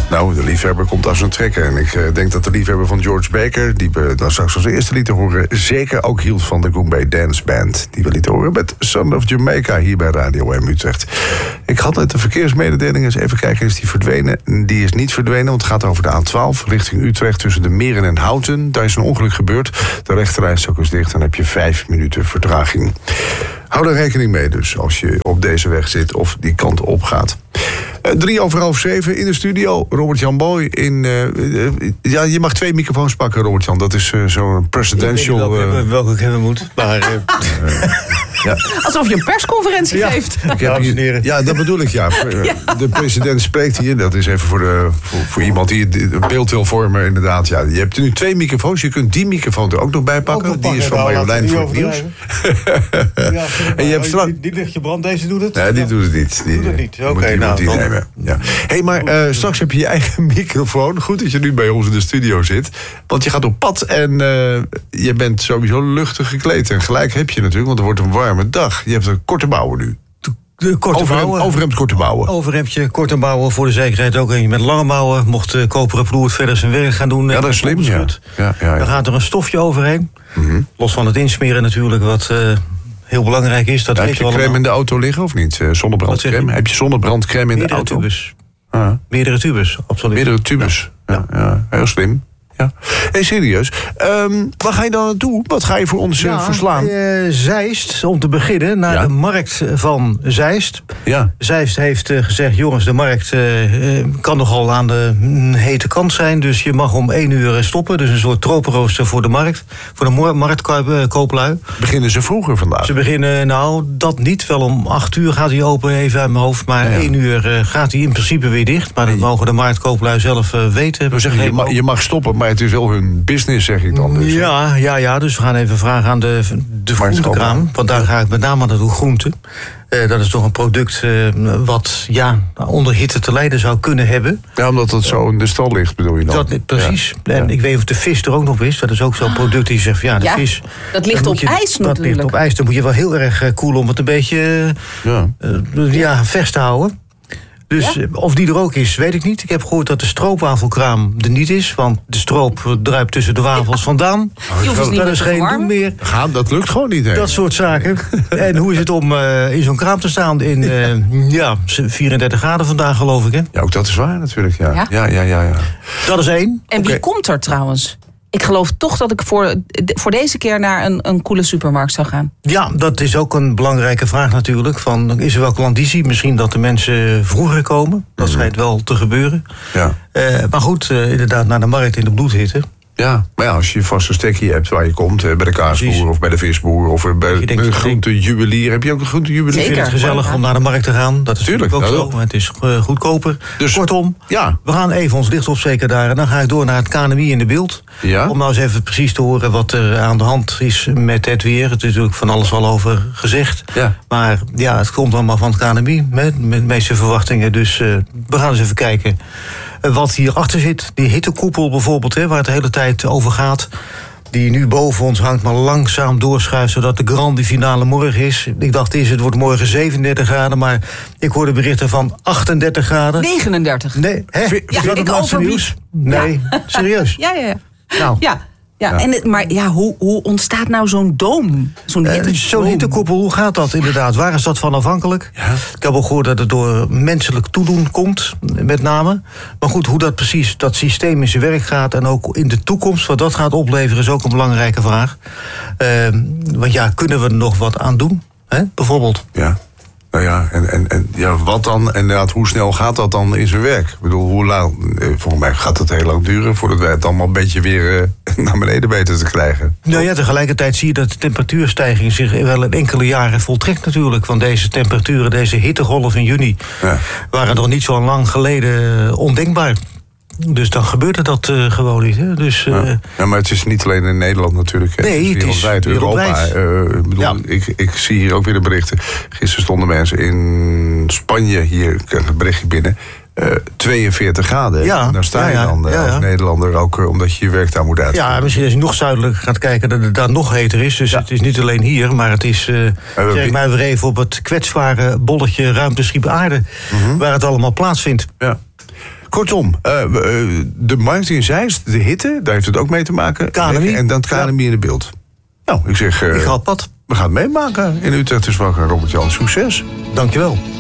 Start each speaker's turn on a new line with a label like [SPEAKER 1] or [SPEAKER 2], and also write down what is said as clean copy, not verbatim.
[SPEAKER 1] Nou, de liefhebber komt als een trekker. En ik denk dat de liefhebber van George Baker, die we dan straks als eerste lieten horen, zeker ook hield van de Goombay Dance Band. Die we lieten horen met Son of Jamaica hier bij Radio M Utrecht. Ik had net de verkeersmededeling eens even kijken, is die verdwenen? Die is niet verdwenen, want het gaat over de A12 richting Utrecht tussen de Meren en Houten. Daar is een ongeluk gebeurd. De rechterrijstok is dicht, dan heb je 5 minuten vertraging. Hou er rekening mee dus, als je op deze weg zit of die kant op gaat. 7:03 in de studio, Robert-Jan Boy. Ja, je mag 2 microfoons pakken, Robert-Jan. Dat is zo'n presidential...
[SPEAKER 2] Welke ik hebben moet. Maar,
[SPEAKER 1] ja.
[SPEAKER 3] Alsof je een persconferentie geeft.
[SPEAKER 1] Ja, dat bedoel ik, ja. De president spreekt hier. Dat is even voor iemand die het beeld wil vormen, inderdaad. Ja, je hebt nu 2 microfoons. Je kunt die microfoon er ook nog bij pakken. Die is van Marjolein voor het nieuws.
[SPEAKER 2] En je hebt die lichtje brand, deze doet het?
[SPEAKER 1] Nee, die doet het niet. Die doet het niet. Oké, nou dan... nemen. Ja. Hey, maar straks heb je je eigen microfoon. Goed dat je nu bij ons in de studio zit. Want je gaat op pad en je bent sowieso luchtig gekleed. En gelijk heb je natuurlijk, want het wordt een warme dag. Je hebt een korte bouwen nu. Overhemd korte bouwen.
[SPEAKER 2] Overhemdje korte bouwen, voor de zekerheid ook eentje met lange mouwen. Mocht Koperen Ploert verder zijn werk gaan doen.
[SPEAKER 1] Ja, dat is slim, ja.
[SPEAKER 2] Dan gaat er een stofje overheen. Mm-hmm. Los van het insmeren natuurlijk, wat heel belangrijk is. Dat
[SPEAKER 1] heb je crème in de auto liggen of niet? Zonnebrandcrème? Heb je zonnebrandcrème in de auto?
[SPEAKER 2] Tubes. Meerdere tubes, absoluut.
[SPEAKER 1] Meerdere tubes, ja. Heel slim. Ja. Hey, serieus. Waar ga je dan naartoe? Wat ga je voor ons verslaan?
[SPEAKER 2] Zeist, om te beginnen, naar de markt van Zeist.
[SPEAKER 1] Ja.
[SPEAKER 2] Zeist heeft gezegd, jongens, de markt kan nogal aan de hete kant zijn. Dus je mag om 1 uur stoppen. Dus een soort tropenrooster voor de markt. Voor de marktkooplui.
[SPEAKER 1] Beginnen ze vroeger vandaag?
[SPEAKER 2] Ze beginnen, nou, dat niet. Wel om 8 uur gaat hij open, even uit mijn hoofd. Maar 1 uur gaat hij in principe weer dicht. Maar dat mogen de marktkooplui zelf weten.
[SPEAKER 1] We zeggen, je mag stoppen, maar het is wel hun business, zeg ik dan. Dus.
[SPEAKER 2] Ja, dus we gaan even vragen aan de groentekraam. Want daar ga ik met name naartoe, groenten. Dat is toch een product wat onder hitte te lijden zou kunnen hebben.
[SPEAKER 1] Ja, omdat het zo in de stal ligt, bedoel je dan?
[SPEAKER 2] Precies. Ja. En ik weet of de vis er ook nog is. Dat is ook zo'n product die zegt, vis...
[SPEAKER 3] Dat ligt op ijs natuurlijk.
[SPEAKER 2] Dat ligt op ijs. Dan moet je wel heel erg koelen om het een beetje vers te houden. Dus of die er ook is, weet ik niet. Ik heb gehoord dat de stroopwafelkraam er niet is. Want de stroop druipt tussen de wafels vandaan. Dat is geen doen meer.
[SPEAKER 1] Dat lukt gewoon niet. Hè?
[SPEAKER 2] Dat soort zaken. En hoe is het om in zo'n kraam te staan in 34 graden vandaag, geloof ik, hè?
[SPEAKER 1] Ja, ook dat is waar natuurlijk. Ja.
[SPEAKER 2] Dat is 1.
[SPEAKER 3] En wie komt er trouwens? Ik geloof toch dat ik voor deze keer naar een coole supermarkt zou gaan. Ja,
[SPEAKER 2] dat is ook een belangrijke vraag natuurlijk. Is er wel klandizie? Misschien dat de mensen vroeger komen. Dat schijnt wel te gebeuren. Ja. Maar goed, inderdaad naar de markt in de bloedhitte.
[SPEAKER 1] Ja, maar als je vast een stekje hebt waar je komt, bij de kaasboer of bij de visboer of bij de groentejuwelier. Heb je ook een groentejuwelier?
[SPEAKER 2] Zeker. Het is gezellig om naar de markt te gaan. Dat is natuurlijk ook zo. Het is goedkoper. Dus, kortom, we gaan even ons licht opsteken daar. En dan ga ik door naar het KNMI in de beeld. Ja? Om nou eens even precies te horen wat er aan de hand is met het weer. Het is natuurlijk van alles al over gezegd. Ja. Maar het komt allemaal van het KNMI met de meeste verwachtingen. Dus we gaan eens even kijken wat hierachter zit. Die hittekoepel bijvoorbeeld, waar het de hele tijd over gaat. Die nu boven ons hangt, maar langzaam doorschuift, zodat de grande finale morgen is. Ik dacht eerst, het wordt morgen 37 graden, maar ik hoorde berichten van 38 graden.
[SPEAKER 3] 39?
[SPEAKER 2] Nee, is dat het laatste nieuws? Nee, serieus?
[SPEAKER 3] Ja. Nou. Ja, maar hoe ontstaat nou zo'n doom?
[SPEAKER 2] Zo'n hittekoepel, hoe gaat dat inderdaad? Waar is dat van afhankelijk? Ja. Ik heb ook gehoord dat het door menselijk toedoen komt, met name. Maar goed, hoe dat precies, dat systeem in zijn werk gaat en ook in de toekomst, wat dat gaat opleveren, is ook een belangrijke vraag. Want kunnen we er nog wat aan doen? Bijvoorbeeld.
[SPEAKER 1] Ja. Nou ja, en wat dan? En inderdaad, hoe snel gaat dat dan in zijn werk? Ik bedoel, hoe lang? Volgens mij gaat het heel lang duren voordat wij het allemaal een beetje weer naar beneden weten te krijgen.
[SPEAKER 2] Nou ja, tegelijkertijd zie je dat de temperatuurstijging zich wel in enkele jaren voltrekt natuurlijk. Want deze temperaturen, deze hittegolf in juni, waren nog niet zo lang geleden ondenkbaar. Dus dan gebeurde dat gewoon niet. Hè? Dus,
[SPEAKER 1] maar het is niet alleen in Nederland natuurlijk.
[SPEAKER 2] Nee, het is wereldwijd.
[SPEAKER 1] Europa. Ik zie hier ook weer de berichten. Gisteren stonden mensen in Spanje, hier kreeg een berichtje binnen. 42 graden. Ja, daar sta je dan als Nederlander ook, omdat je je werk daar moet uitvoeren.
[SPEAKER 2] Ja, misschien als je nog zuidelijker gaat kijken, dat het daar nog heter is. Dus het is niet alleen hier, maar het is, zeg maar weer even op het kwetsbare bolletje ruimteschip aarde, waar het allemaal plaatsvindt.
[SPEAKER 1] Ja. Kortom, de markt in Zeist, de hitte, daar heeft het ook mee te maken.
[SPEAKER 2] KNMI.
[SPEAKER 1] En dan het KNMI in de beeld. Nou, ik zeg...
[SPEAKER 2] ik ga op pad.
[SPEAKER 1] We gaan het meemaken in Utrecht is wakker. Robert-Jan, succes.
[SPEAKER 2] Dankjewel.